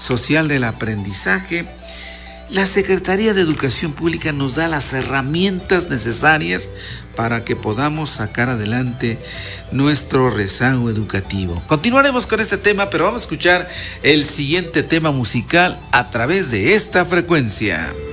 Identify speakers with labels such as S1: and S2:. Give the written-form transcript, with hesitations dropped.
S1: social del aprendizaje, la Secretaría de Educación Pública nos da las herramientas necesarias para que podamos sacar adelante nuestro rezago educativo. Continuaremos con este tema, pero vamos a escuchar el siguiente tema musical a través de esta frecuencia.